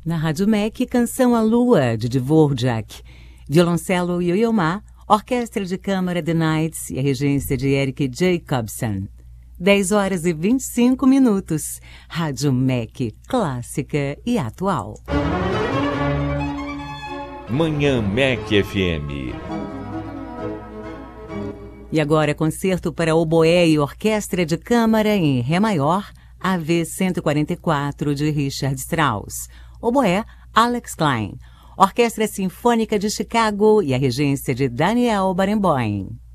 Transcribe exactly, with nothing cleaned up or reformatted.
Na Rádio M E C, Canção à Lua, de Dvorak. Violoncelo Yo-Yo Ma, Orquestra de Câmara The Knights e a regência de Eric Jacobson. dez horas e vinte e cinco minutos. Rádio M E C, clássica e atual. Manhã M E C F M. E agora, concerto para oboé e orquestra de câmara em Ré maior, A V cento e quarenta e quatro, de Richard Strauss. Oboé, Alex Klein. Orquestra Sinfônica de Chicago e a regência de Daniel Barenboim.